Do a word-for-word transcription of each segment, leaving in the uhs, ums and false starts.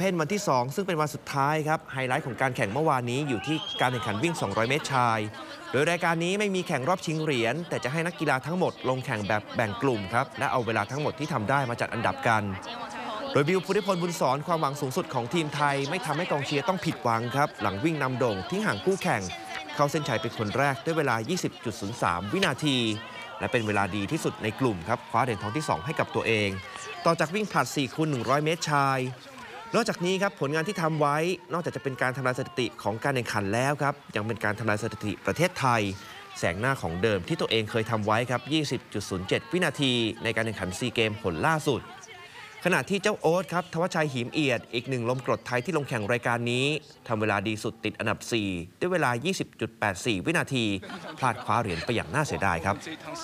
Open วันที่สองซึ่งเป็นวันสุดท้ายครับไฮไลท์ของการแข่งเมื่อวานนี้อยู่ที่การแข่งขันวิ่งสองร้อยเมตรชายโดยรายการนี้ไม่มีแข่งรอบชิงเหรียญแต่จะให้นักกีฬาทั้งหมดลงแข่งแบบแบ่งกลุ่มครับและเอาเวลาทั้งหมดที่ทำได้มาจัดอันดับกันโดยบิวพุทธิพลบุญสอนความหวังสูงสุดของทีมไทยไม่ทำให้กองเชียร์ต้องผิดหวังครับหลังวิ่งนำโด่งทิ้งห่างคู่แข่งเข้าเส้นชัยเป็นคนแรกด้วยเวลา ยี่สิบจุดศูนย์สาม วินาทีและเป็นเวลาดีที่สุดในกลุ่มครับคว้าเหรียญทองที่สองให้กับตัวเองต่อจากวิ่งผลัด สี่คูณหนึ่งร้อย เมตรชายนอกจากนี้ครับผลงานที่ทำไว้นอกจากจะเป็นการทำลายสถิติของการแข่งขันแล้วครับยังเป็นการทำลายสถิติประเทศไทยแสงหน้าของเดิมที่ตัวเองเคยทำไว้ครับ ยี่สิบจุดศูนย์เจ็ด วินาทีในการแข่งขันซีเกมผลล่าสุดขณะที่เจ้าโอ๊ตครับทวชัยหิมเอียดอีกหนึ่งลมกรดไทยที่ลงแข่งรายการนี้ทำเวลาดีสุดติดอันดับสี่ด้วยเวลา ยี่สิบจุดแปดสี่ วินาทีพลาดคว้าเหรียญไปอย่างน่าเสียดายครับ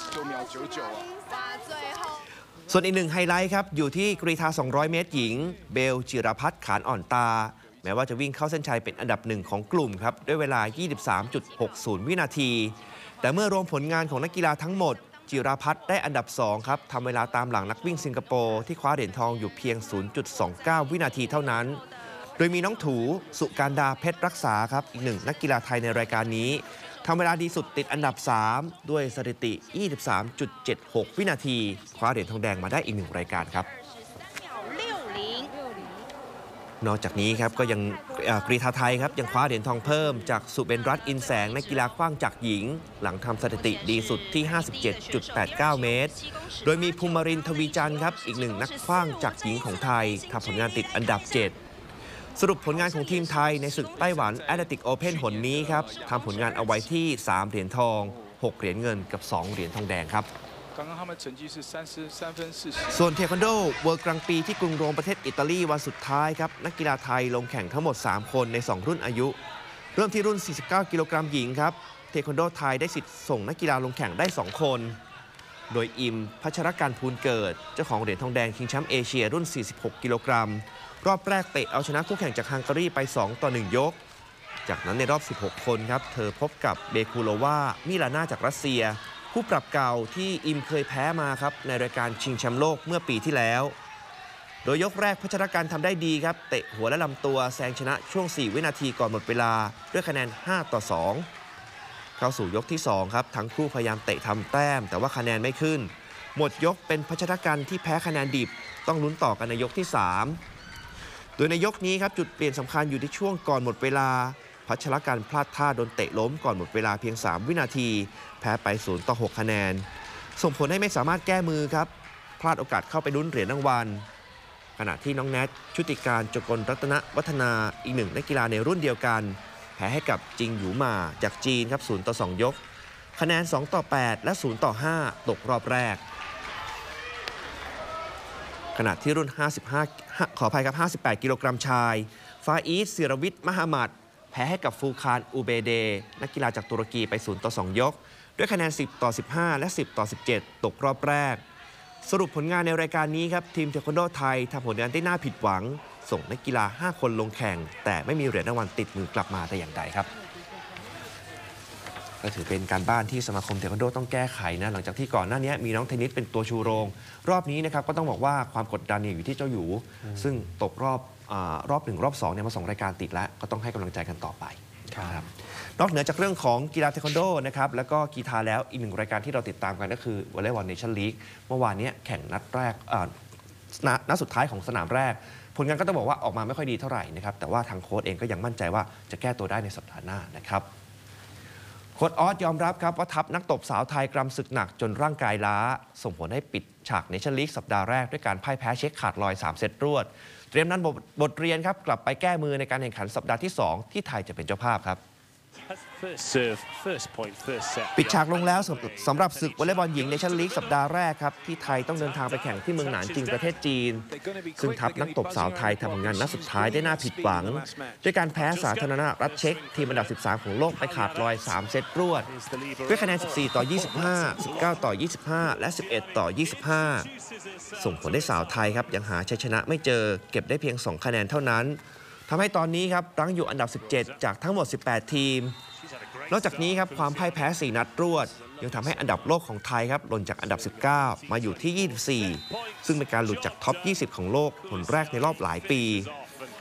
ส่วนอีกหนึ่งไฮไลท์ครับอยู่ที่กรีฑาสองร้อยเมตรหญิงเบลจิรพัฒน์ขานอ่อนตาแม้ว่าจะวิ่งเข้าเส้นชัยเป็นอันดับหนึ่งของกลุ่มครับด้วยเวลา ยี่สิบสามจุดหกศูนย์ วินาทีแต่เมื่อรวมผลงานของนักกีฬาทั้งหมดจิรพัฒน์ได้อันดับสองครับทำเวลาตามหลังนักวิ่งสิงคโปร์ที่คว้าเหรียญทองอยู่เพียง ศูนย์จุดสองเก้า วินาทีเท่านั้นโดยมีน้องถูสุการดาเพชรรักษาครับอีกหนึ่งนักกีฬาไทยในรายการนี้ทำเวลาดีสุดติดอันดับสามด้วยสถิติ ยี่สิบสามจุดเจ็ดหก วินาทีคว้าเหรียญทองแดงมาได้อีกหนึ่งรายการครับนอกจากนี้ครับก็ยังกรีฑาไทยครับยังคว้าเหรียญทองเพิ่มจากสุเบนรัตน์อินแสงนักกีฬาขว้างจักรหญิงหลังทำสถิติดีสุดที่ ห้าสิบเจ็ดจุดแปดเก้า เมตรโดยมีภูมิรินทร์ทวีจันทร์ครับอีกหนึ่งนักขว้างจักรหญิงของไทยทำผลงานติดอันดับเจ็ดสรุปผลงานของทีมไทยในศึกไต้หวันแอตเลติกโอเพ่นหนนี้ครับทำผลงานเอาไว้ที่สามเหรียญทองหกเหรียญเงินกับสองเหรียญทองแดงครับส่วนเทควันโดเวิลด์กลางปีที่กรุงโรมประเทศอิตาลีวันสุดท้ายครับนักกีฬาไทยลงแข่งทั้งหมดสามคนในสองรุ่นอายุเริ่มที่รุ่นสี่สิบเก้ากิโลกรัมหญิงครับเทควันโดไทยได้สิทธิ์ส่งนักกีฬาลงแข่งได้สองคนโดยอิมพัชรการพูนเกิดเจ้าของเหรียญทองแดงชิงแชมป์เอเชียรุ่นสี่สิบหกกิโลกรัมรอบแรกเตะเอาชนะคู่แข่งจากฮังการีไปสองต่อหนึ่งยกจากนั้นในรอบสิบหกคนครับเธอพบกับเบคูโลวามิลาน่าจากรัสเซียผู้ปรับเก่าที่อิมเคยแพ้มาครับในรายการชิงแชมป์โลกเมื่อปีที่แล้วโดยยกแรกพัชรการทำได้ดีครับเตะหัวและลำตัวแซงชนะช่วงสี่วินาทีก่อนหมดเวลาด้วยคะแนนห้าต่อสองเข้าสู่ยกที่สองครับทั้งคู่พยายามเตะทำแต้มแต่ว่าคะแนนไม่ขึ้นหมดยกเป็นพัชรการที่แพ้คะแนนดิบต้องลุ้นต่อกันในยกที่สามโดยในยกนี้ครับจุดเปลี่ยนสำคัญอยู่ที่ช่วงก่อนหมดเวลาพัชรการพลาดท่าโดนเตะล้มก่อนหมดเวลาเพียงสามวินาทีแพ้ไปศูนย์ต่อหกคะแนนส่งผลให้ไม่สามารถแก้มือครับพลาดโอกาสเข้าไปลุ้นเหรียญรางวัลขณะที่น้องแนทชุติการจกลรัตนวัฒนาอีกหนึ่งนักกีฬาในรุ่นเดียวกันแพ้ให้กับจิงหยูหม่าจากจีนครับศูนย์ต่อสองยกคะแนนสองต่อแปดและศูนย์ต่อห้าตกรอบแรกขณะที่รุ่นห้าสิบห้าขออภัยครับห้าสิบแปดกิโลกรัมชายฟาอีสศิรวิทย์มหมัดแพ้ให้กับฟูคานอูเบเดนักกีฬาจากตุรกีไปศูนย์ต่อสองยกด้วยคะแนนสิบต่อสิบห้าและสิบต่อสิบเจ็ดตกรอบแรกสรุปผลงานในรายการนี้ครับทีมเทควันโดไทยทำผลงานได้น่าผิดหวังส่งนักกีฬาห้าคนลงแข่งแต่ไม่มีเหรียญรางวัลติดมือกลับมาแต่อย่างใดครับก็ถือเป็นการบ้านที่สมาคมเทควันโดต้องแก้ไขนะหลังจากที่ก่อนหน้านี้มีน้องเทนนิสเป็นตัวชูโรงรอบนี้นะครับก็ต้องบอกว่าความกดดันอยู่ที่เจ้าหยูซึ่งตกรอบรอบหนึ่งรอบสองเนี่ยมาสองรายการติดแล้วก็ต้องให้กำลังใจกันต่อไปครับนอกเหนือจากเรื่องของกีฬาเทควันโดนะครับแล้วก็กีฬาแล้วอีกหนึ่งรายการที่เราติดตามกันก็คือวอลเลย์บอลเนชั่นลีกเมื่อวานนี้แข่งนัดแรกนัดสุดท้ายของสนามแรกผลงานก็ต้องบอกว่าออกมาไม่ค่อยดีเท่าไหร่นะครับแต่ว่าทางโค้ชเองก็ยังมั่นใจว่าจะแก้ตัวได้ในสัปดาห์หน้านะครับโค้ชออสยอมรับครับว่าทัพนักตบสาวไทยกรำศึกหนักจนร่างกายล้าส่งผลให้ปิดฉากเนชั่นลีกสัปดาห์แรกด้วยการพ่ายแพ้เช็คขาดลอยสามเซตรวดเตรียมนั้นบทเรียนครับกลับไปแก้มือในการแข่งขันสัปดาห์ที่สองที่ไทยจะเป็นเจ้าภาพครับปิดฉากลงแล้วสำหรับศึกวอลเลย์บอลหญิงเนชั่นลีกสัปดาห์แรกครับที่ไทยต้องเดินทางไปแข่งที่เมืองหนานจิงประเทศจีนซึ่งทัพนักตบสาวไทยทำผลงานนัดสุดท้ายได้น่าผิดหวังด้วยการแพ้สาธารณรัฐเช็กทีมอันดับสิบสามของโลกไปขาดลอยสามเซตรวดด้วยคะแนนสิบสี่ต่อยี่สิบห้า สิบเก้าต่อยี่สิบห้าและสิบเอ็ดต่อยี่สิบห้าส่งผลให้สาวไทยครับยังหาชัยชนะไม่เจอเก็บได้เพียงสองคะแนนเท่านั้นทำให้ตอนนี้ครับรั้งอยู่อันดับสิบเจ็ดจากทั้งหมดสิบแปดทีมนอกจากนี้ครับความพ่ายแพ้สี่นัดรวดยังทำให้อันดับโลกของไทยครับหล่นจากอันดับสิบเก้ามาอยู่ที่ยี่สิบสี่ซึ่งเป็นการหลุดจากท็อปยี่สิบของโลกผลแรกในรอบหลายปี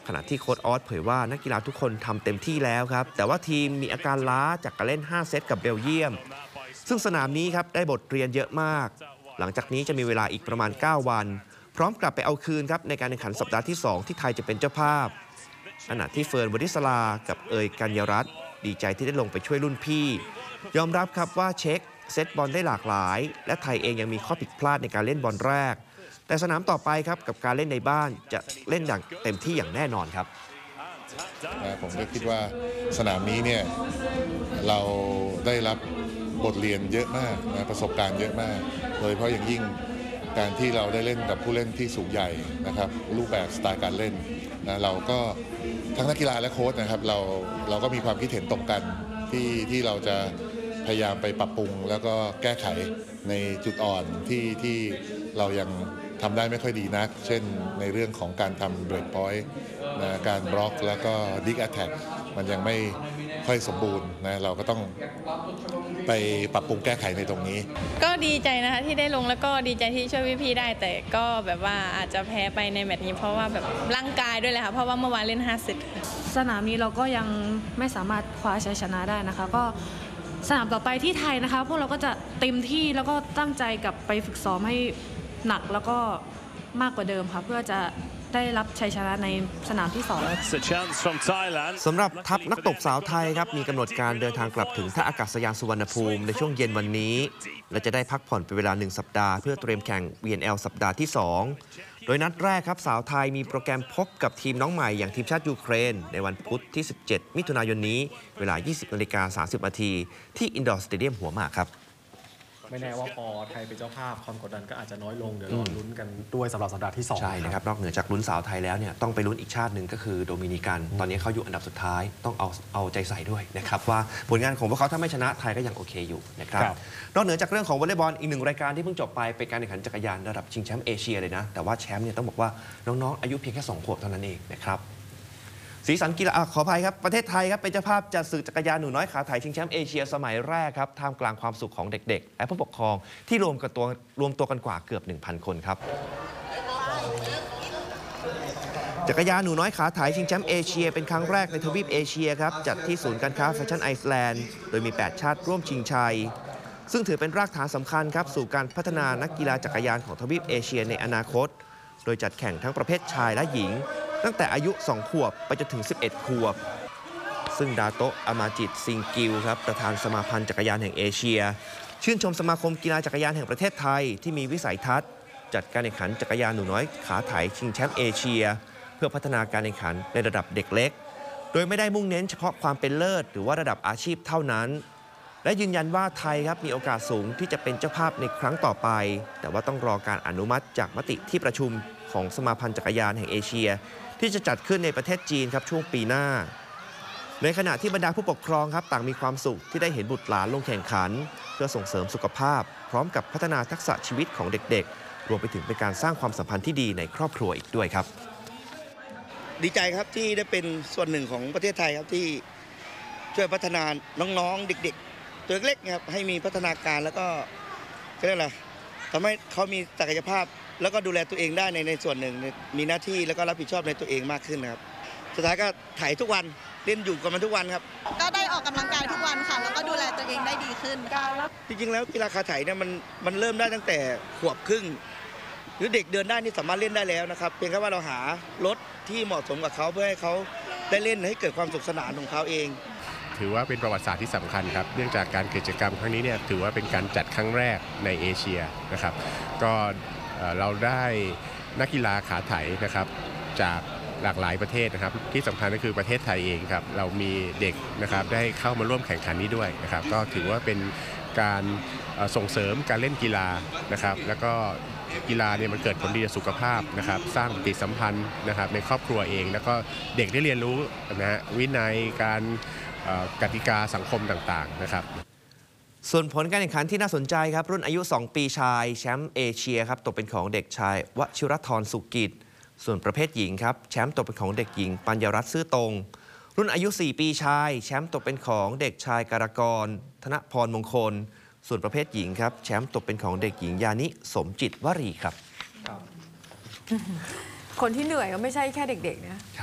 ขณะที่โค้ชออสเผยว่านักกีฬาทุกคนทำเต็มที่แล้วครับแต่ว่าทีมมีอาการล้าจากการเล่นห้าเซตกับเบลเยียมซึ่งสนามนี้ครับได้บทเรียนเยอะมากหลังจากนี้จะมีเวลาอีกประมาณเก้าวันพร้อมกลับไปเอาคืนครับในการแข่งขันสัปดาห์ที่สองที่ไทยจะเป็นเจ้าภาพขณะที่เฟิร์นวริศรากับเอยกัญญรัตน์ดีใจที่ได้ลงไปช่วยรุ่นพี่ยอมรับครับว่าเช็คเซตบอลได้หลากหลายและไทยเองยังมีข้อผิดพลาดในการเล่นบอลแรกแต่สนามต่อไปครับกับการเล่นในบ้านจะเล่นอย่างเต็มที่อย่างแน่นอนครับผมก็คิดว่าสนามนี้เนี่ยเราได้รับบทเรียนเยอะมากนะประสบการณ์เยอะมากโดยเฉพาะอย่างยิ่งการที่เราได้เล่นกับผู้เล่นที่สูงใหญ่นะครับรูปแบบสไตล์การเล่นนะเราก็ทั้งนักกีฬาและโค้ชนะครับเราเราก็มีความคิดเห็นตรงกันที่ที่เราจะพยายามไปปรับปรุงแล้วก็แก้ไขในจุดอ่อนที่ที่เรายังทำได้ไม่ค่อยดีนักเช่นในเรื่องของการทำเบรกพอยต์นะการบล็อกแล้วก็ดิกแอตแทกมันยังไม่ค่อยสมบูรณ์นะเราก็ต้องไปปรับปรุงแก้ไขในตรงนี้ก็ดีใจนะคะที่ได้ลงแล้วก็ดีใจที่ช่วยพี่ๆได้แต่ก็แบบว่าอาจจะแพ้ไปในแมตช์นี้เพราะว่าแบบร่างกายด้วยแหละค่ะเพราะว่าเมื่อวานเล่นห้าเซตสนามนี้เราก็ยังไม่สามารถคว้าชัยชนะได้นะคะก็สนามต่อไปที่ไทยนะคะพวกเราก็จะเต็มที่แล้วก็ตั้งใจกลับไปฝึกซ้อมให้หนักแล้วก็มากกว่าเดิมค่ะเพื่อจะได้รับชัยชนะในสนามที่สองสำหรับทัพนักตบสาวไทยครับมีกำหนดการเดินทางกลับถึงท่าอากาศยานสุวรรณภูมิในช่วงเย็นวันนี้และจะได้พักผ่อนเป็นเวลาหนึ่งสัปดาห์เพื่อเตรียมแข่ง วี เอ็น แอล สัปดาห์ที่สองโดยนัดแรกครับสาวไทยมีโปรแกรมพบกับทีมน้องใหม่อย่างทีมชาติยูเครนในวันพุธที่สิบเจ็ดมิถุนายนนี้เวลา ยี่สิบนาฬิกาสามสิบนาทีที่อินดอร์สเตเดียมหัวหมากครับไม่แน่ว่าพอไทยเป็นเจ้าภาพความกดดันก็อาจจะน้อยลงเดี๋ยวรอลุ้นกันด้วยสำหรับสัปดาห์ที่สองใช่นะครับนอกเหนือจากลุ้นสาวไทยแล้วเนี่ยต้องไปลุ้นอีกชาติหนึ่งก็คือโดมินิกันตอนนี้เขาอยู่อันดับสุดท้ายต้องเอาเอาใจใส่ด้วยนะครับว่าผลงานของพวกเขาถ้าไม่ชนะไทยก็ยังโอเคอยู่นะครับนอกเหนือจากเรื่องของวอลเลย์บอลอีกหนึ่งรายการที่เพิ่งจบไปเป็นการแข่งขันจักรยานระดับชิงแชมป์เอเชียเลยนะแต่ว่าแชมป์เนี่ยต้องบอกว่าน้องๆอายุเพียงแค่สองขวบเท่านั้นเองนะครับสีสันกีฬาขออภัยครับประเทศไทยครับเป็นเจ้าภาพจัดศึกจักรยานหนูน้อยขาไถชิงแชมป์เอเชียสมัยแรกครับท่ามกลางความสุขของเด็กๆและผู้ปกครองที่รวมกันตัวรวมตัวกันกว่าเกือบ หนึ่งพัน คนครับจักรยานหนูน้อยขาไถชิงแชมป์เอเชียเป็นครั้งแรกในทวีปเอเชียครับจัดที่ศูนย์การค้าแฟชั่นไอซ์แลนด์โดยมีแปดชาติร่วมชิงชัยซึ่งถือเป็นรากฐานสำคัญครับสู่การพัฒนานักกีฬาจักรยานของทวีปเอเชียในอนาคตโดยจัดแข่งทั้งประเภทชายและหญิงตั้งแต่อายุสองขวบไปจนถึงสิบเอ็ดขวบซึ่งดาโตะ อามาจิต ซิงกิลครับประธานสมาพันธ์จักรยานแห่งเอเชียชื่นชมสมาคมกีฬาจักรยานแห่งประเทศไทยที่มีวิสัยทัศน์จัดการแข่งขันจักรยานหนูน้อยขาไถชิงแชมป์เอเชียเพื่อพัฒนาการแข่งขันในระดับเด็กเล็กโดยไม่ได้มุ่งเน้นเฉพาะความเป็นเลิศหรือว่าระดับอาชีพเท่านั้นและยืนยันว่าไทยครับมีโอกาสสูงที่จะเป็นเจ้าภาพในครั้งต่อไปแต่ว่าต้องรอการอนุมัติจากมติที่ประชุมของสมาพันธ์จักรยานแห่งเอเชียที่จะจัดขึ้นในประเทศจีนครับช่วงปีหน้าในขณะที่บรรดาผู้ปกครองครับต่างมีความสุขที่ได้เห็นบุตรหลานลงแข่งขันเพื่อส่งเสริมสุขภาพพร้อมกับพัฒนาทักษะชีวิตของเด็กๆรวมไปถึงเป็นการสร้างความสัมพันธ์ที่ดีในครอบครัวอีกด้วยครับดีใจครับที่ได้เป็นส่วนหนึ่งของประเทศไทยครับที่ช่วยพัฒนาน้องๆเด็กๆตัวเล็กๆครับให้มีพัฒนาการแล้วก็เรียกอะไรทำให้เขามีศักยภาพแล้วก็ดูแลตัวเองได้ในในส่วนหนึ่งมีหน้าที่แล้วก็รับผิดชอบในตัวเองมากขึ้นนะครับสุดท้ายก็ถ่ายทุกวันเล่นอยู่กับมันทุกวันครับก็ได้ออกกำลังกายทุกวันค่ะแล้วก็ดูแลตัวเองได้ดีขึ้นจริงๆแล้วกีฬาขาไถเนี่ยมันมันเริ่มได้ตั้งแต่ขวบครึ่งหรือเด็กเดินได้นี่สามารถเล่นได้แล้วนะครับเพียงแค่ว่าเราหารถที่เหมาะสมกับเขาเพื่อให้เขาได้เล่นให้เกิดความสุขสนานของเขาเองถือว่าเป็นประวัติศาสตร์ที่สำคัญครับเนื่องจากการกิจกรรมครั้งนี้เนี่ยถือว่าเป็นการจัดครั้งแรกในเอเชียนะครับก็เราได้นักกีฬาขาไถนะครับจากหลากหลายประเทศนะครับที่สำคัญก็คือประเทศไทยเองครับเรามีเด็กนะครับได้เข้ามาร่วมแข่งขันนี้ด้วยนะครับก็ถือว่าเป็นการส่งเสริมการเล่นกีฬานะครับแล้วก็กีฬาเนี่ยมันเกิดผลดีต่อสุขภาพนะครับสร้างปฏิสัมพันธ์นะครับในครอบครัวเองแล้วก็เด็กได้เรียนรู้นะฮะวินัยการกติกาสังคมต่างๆนะครับส่วนผลการแข่งขันที่น่าสนใจครับรุ่นอายุสองปีชายแชมป์เอเชียครับตกเป็นของเด็กชายวชิรธรสุกิจส่วนประเภทหญิงครับแชมป์ตกเป็นของเด็กหญิงปัญญรัตน์ซื่อตรงรุ่นอายุสี่ปีชายแชมป์ตกเป็นของเด็กชายการกรธนพรมงคลส่วนประเภทหญิงครับแชมป์ตกเป็นของเด็กหญิงยานิสมจิตวรีครับคนที่เหนื่อยก็ไม่ใช่แค่เด็กๆนะ